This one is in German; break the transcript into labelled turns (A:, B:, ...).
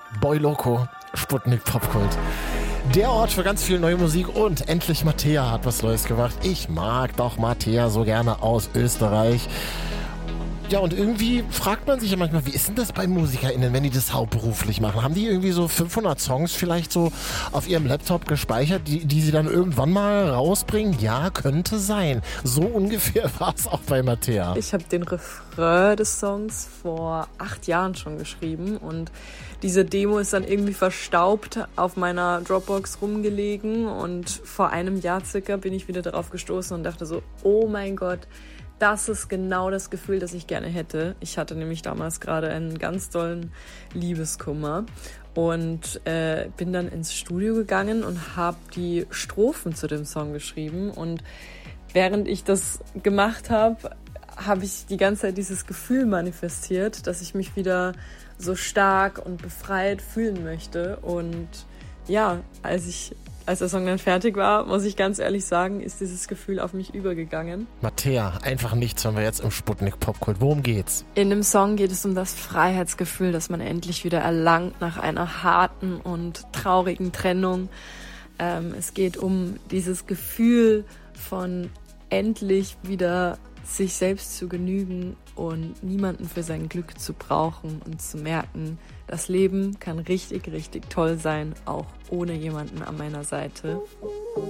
A: Boy Loco, Sputnik Popkult. Der Ort für ganz viel neue Musik und endlich Mattea hat was Neues gemacht. Ich mag doch Mattea so gerne aus Österreich. Ja, und irgendwie fragt man sich ja manchmal, wie ist denn das bei MusikerInnen, wenn die das hauptberuflich machen? Haben die irgendwie so 500 Songs vielleicht so auf ihrem Laptop gespeichert, die sie dann irgendwann mal rausbringen? Ja, könnte sein. So ungefähr war es auch bei Mattea.
B: Ich habe den Refrain des Songs vor 8 Jahren schon geschrieben und diese Demo ist dann irgendwie verstaubt auf meiner Dropbox rumgelegen und vor einem Jahr circa bin ich wieder darauf gestoßen und dachte so, oh mein Gott, das ist genau das Gefühl, das ich gerne hätte. Ich hatte nämlich damals gerade einen ganz tollen Liebeskummer und bin dann ins Studio gegangen und habe die Strophen zu dem Song geschrieben. Und während ich das gemacht habe, habe ich die ganze Zeit dieses Gefühl manifestiert, dass ich mich wieder so stark und befreit fühlen möchte. Und ja, als der Song dann fertig war, muss ich ganz ehrlich sagen, ist dieses Gefühl auf mich übergegangen.
A: Mattea, einfach nichts, wenn wir jetzt im Sputnik Popkult. Worum geht's?
B: In dem Song geht es um das Freiheitsgefühl, das man endlich wieder erlangt nach einer harten und traurigen Trennung. Es geht um dieses Gefühl von endlich wieder sich selbst zu genügen und niemanden für sein Glück zu brauchen und zu merken, das Leben kann richtig, richtig toll sein, auch ohne jemanden an meiner Seite.